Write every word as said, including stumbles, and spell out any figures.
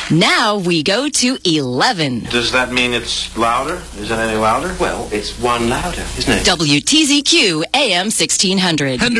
Now we go to eleven. Does that mean it's louder? Is it any louder? Well, it's one louder, isn't it? W T Z Q A M sixteen hundred.